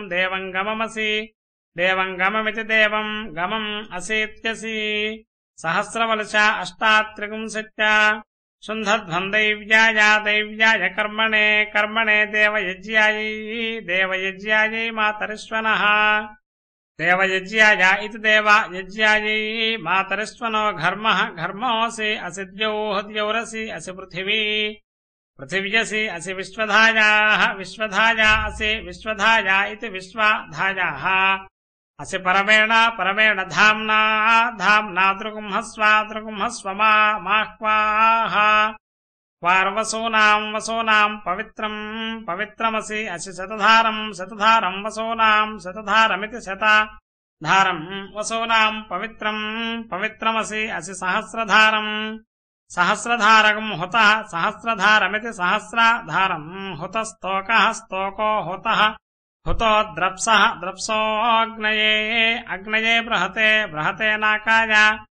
देवं गममसि देवं गममिति देवं गमम् असीत्यसि सहस्रवलशा अष्टात्रिपुंसत्या शुन्धध्वं दैव्याय कर्मणे कर्मणे देवयज्ञायै मातरिष्वनः देवयज्ञाय इति देवयज्ञायै मातरिष्वनो घर्मः घर्मोऽसि असि द्यौरसि असि पृथिव्यसि असि विश्वधायाः विश्वधाया असि विश्वधाया इति विश्वधायाः असि परमेण धाम्ना दृगुंहस्व माह्वाः वार्वसूनां पवित्रमसि असि शतधारं वसूनां शतधारमिति शतधारं वसूनां पवित्रमसि असि सहस्रधारं हुतः सहस्रधारमिति सहस्रधारं हुतस्तोकः स्तोको हुतः हुतो द्रप्सः द्रप्सोऽग्नये बृहते नाकाय